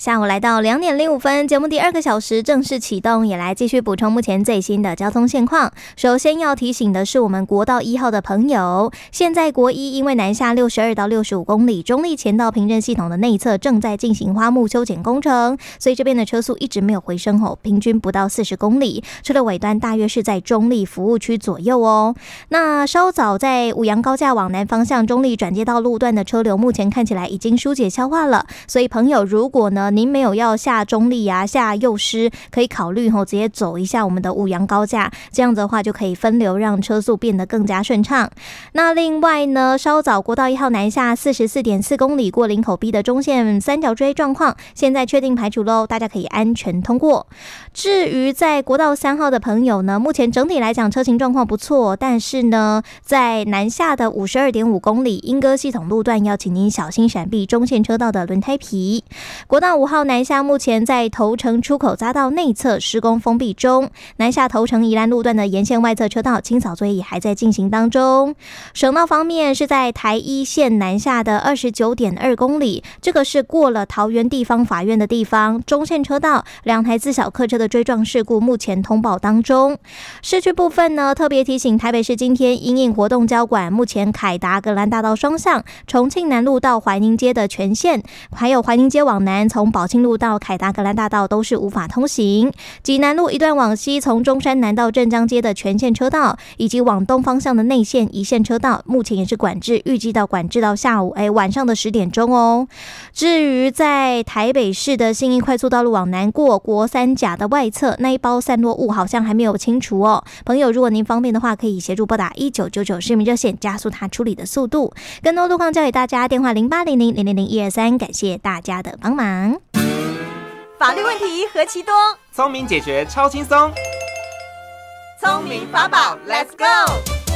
下午来到2点05分，节目第2个小时正式启动，也来继续补充目前最新的交通现况。首先要提醒的是，我们国道1号的朋友，现在国一因为南下62到65公里，中立前道平镇系统的内侧正在进行花木修剪工程，所以这边的车速一直没有回升哦，平均不到40公里，车的尾端大约是在中立服务区左右哦。那稍早在五杨高架往南方向中立转接道路段的车流，目前看起来已经疏解消化了，所以朋友如果呢您没有要下中立啊下幼师，可以考虑直接走一下我们的五杨高架，这样子的话就可以分流，让车速变得更加顺畅。那另外呢，稍早国道1号南下44.4公里过林口 B 的中线三角锥状况，现在确定排除喽，大家可以安全通过。至于在国道3号的朋友呢，目前整体来讲车情状况不错，但是呢在南下的52.5公里莺歌系统路段要请您小心闪避中线车道的轮胎皮。国道5号南下目前在头城出口匝道内侧施工封闭中，南下头城宜兰路段的沿线外侧车道清扫作业也还在进行当中。省道方面是在台一线南下的29.2公里，这个是过了桃园地方法院的地方，中线车道2台自小客车的追撞事故目前通报当中。市区部分呢，特别提醒台北市今天因应活动交管，目前凯达格兰大道双向、重庆南路到怀宁街的全线，还有怀宁街往南从宝庆路到凯达格兰大道都是无法通行。济南路一段往西从中山南到镇江街的全线车道，以及往东方向的内线一线车道，目前也是管制，预计管制到晚上的10点钟哦。至于在台北市的信义快速道路往南过国三甲的外侧那一包散落物好像还没有清除哦，朋友如果您方便的话，可以协助拨打1999市民热线，加速它处理的速度。更多路况交给大家，电话0800000123，感谢大家的帮忙。 法律问题何其多， 聪明解决超轻松， 聪明法宝 Let's go。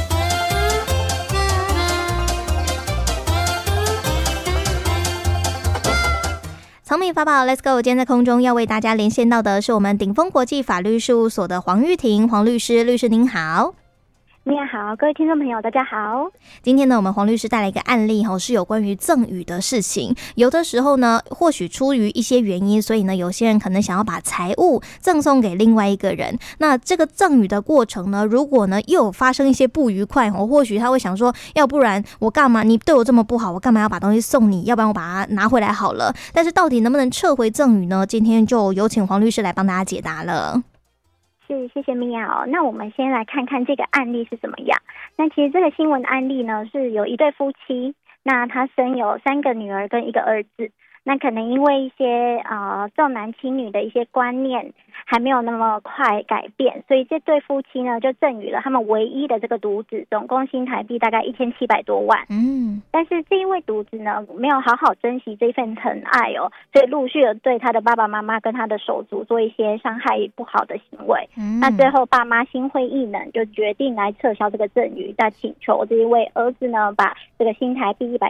聪明法宝 Let's go， 今天在空中要为大家连线到的是我们鼎丰国际法律事务所的黄玉婷黄律师，律师您好。 你好，各位听众朋友大家好。 今天呢，我们黄律师带来一个案例是有关于赠与的事情。有的时候呢，或许出于一些原因，所以呢，有些人可能想要把财物赠送给另外一个人。那这个赠与的过程呢，如果呢又有发生一些不愉快，或许他会想说，要不然我干嘛？你对我这么不好，我干嘛要把东西送你？要不然我把它拿回来好了。但是到底能不能撤回赠与呢？今天就有请黄律师来帮大家解答了。 是，谢谢米娅哦。那我们先来看看这个案例是怎么样。那其实这个新闻案例呢，是有一对夫妻，那他生有3个女儿跟1个儿子。那可能因为一些重男轻女的一些观念还没有那么快改变，所以这对夫妻呢就赠予了他们唯一的这个独子，总共新台币大概1700多万。但是这一位独子呢没有好好珍惜这份疼爱哦，所以陆续的对他的爸爸妈妈跟他的手足做一些伤害不好的行为。那最后爸妈心灰意冷，就决定来撤销这个赠与，再请求这一位儿子呢把这个新台币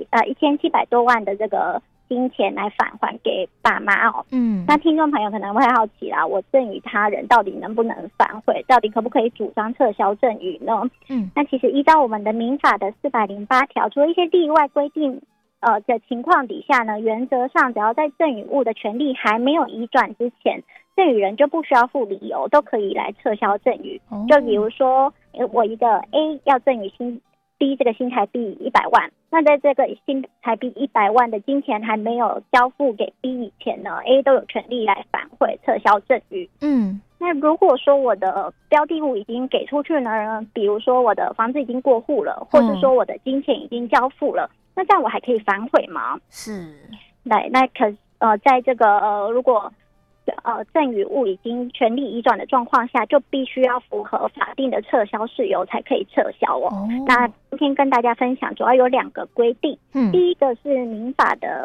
1700多万的这个金钱来返还给爸妈哦。那听众朋友可能会好奇啦，我赠与他人到底能不能反悔，到底可不可以主张撤销赠与呢？那其实依照我们的民法的408条，除了一些例外规定的情况底下呢，原则上只要在赠与物的权利还没有移转之前，赠与人就不需要附理由，都可以来撤销赠与。就比如说我一个 A 要赠与B 这个新台币100万，那在这个新台币100万的金钱还没有交付给 B 以前呢， A 都有权利来反悔撤销赠与。那如果说我的标的物已经给出去呢，比如说我的房子已经过户了，或是说我的金钱已经交付了，那这样我还可以反悔吗？ 是。 对，那在这个如果赠与物已经权利移转的状况下，就必须要符合法定的撤销事由才可以撤销哦。那今天跟大家分享主要有2个规定。第一个是民法的